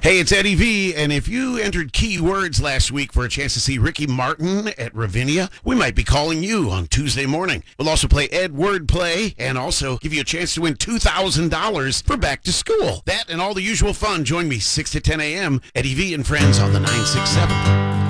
Hey, it's Eddie V, and if you entered keywords last week for a chance to see Ricky Martin at Ravinia, we might be calling you on Tuesday morning. We'll also play Ed Wordplay and also give you a chance to win $2,000 for back to school. That and all the usual fun. Join me 6 to 10 a.m. Eddie V and Friends on the 967.